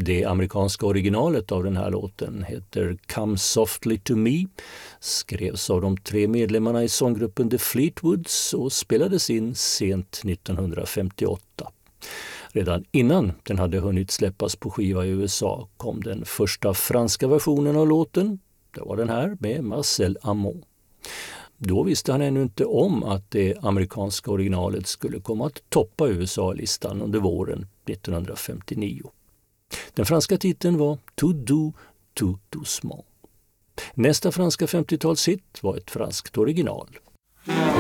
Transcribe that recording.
Det amerikanska originalet av den här låten heter Come Softly To Me, skrevs av de 3 medlemmarna i sånggruppen The Fleetwoods och spelades in sent 1958. Redan innan den hade hunnit släppas på skiva i USA kom den första franska versionen av låten. Det var den här med Marcel Amont. Då visste han ännu inte om att det amerikanska originalet skulle komma att toppa USA-listan under våren 1959. Den franska titeln var Tout doux, tout doucement. Nästa franska 50-talshit var ett franskt original.